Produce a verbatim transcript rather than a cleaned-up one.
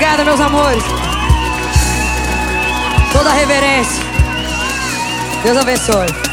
Obrigada, meus amores. Toda a reverência. Deus abençoe.